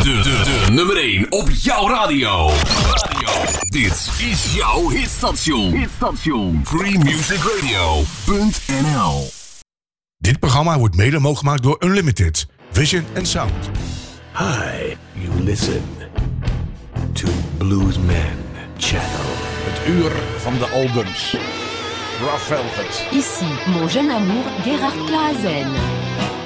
De nummer 1 op jouw radio. Dit is jouw hitstation. freemusicradio.nl. Dit programma wordt mede mogelijk gemaakt door Unlimited, Vision and Sound. Hi, you listen to Bluesman Channel. Het uur van de albums. Rough Velvet. Ici, mon jeune amour, Gerhard Klaassen.